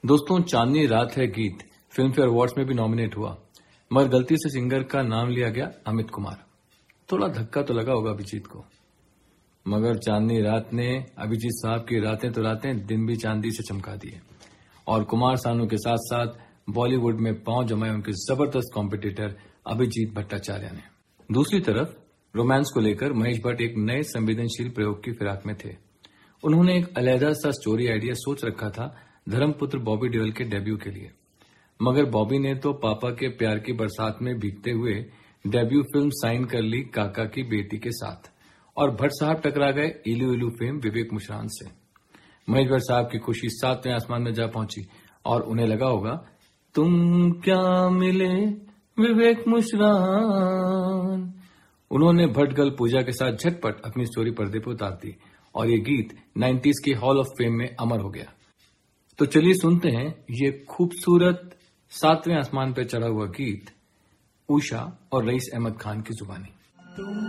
दोस्तों, चांदनी रात है गीत फिल्म फेयर अवार्ड्स में भी नॉमिनेट हुआ, मगर गलती से सिंगर का नाम लिया गया अमित कुमार। थोड़ा धक्का तो लगा होगा अभिजीत को, मगर चांदनी रात ने अभिजीत साहब की रातें तो रातें दिन भी चांदी से चमका दिए और कुमार सानू के साथ साथ बॉलीवुड में पांव जमाए उनके जबरदस्त कॉम्पिटिटर अभिजीत भट्टाचार्य ने। दूसरी तरफ रोमांस को लेकर महेश भट्ट एक नए संवेदनशील प्रयोग की फिराक में थे। उन्होंने एक अलहदा सा स्टोरी आइडिया सोच रखा था धर्मपुत्र बॉबी देओल के डेब्यू के लिए, मगर बॉबी ने तो पापा के प्यार की बरसात में भीगते हुए डेब्यू फिल्म साइन कर ली काका की बेटी के साथ और भट्ट साहब टकरा गए इलू इलू फेम विवेक मुशरान से। महेश भट्ट साहब की खुशी 7वें आसमान में जा पहुंची और उन्हें लगा होगा तुम क्या मिले विवेक मुशरान। उन्होंने भट्ट गर्ल पूजा के साथ झटपट अपनी स्टोरी पर्दे पर उतार दी और ये गीत 90s के हॉल ऑफ फेम में अमर हो गया। तो चलिए सुनते हैं ये खूबसूरत 7वें आसमान पर चढ़ा हुआ गीत उषा और रईस अहमद खान की जुबानी।